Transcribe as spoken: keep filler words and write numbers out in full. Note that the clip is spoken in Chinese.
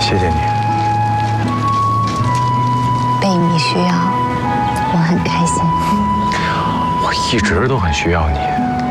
谢谢你。 被你需要，我很开心。 我一直都很需要你。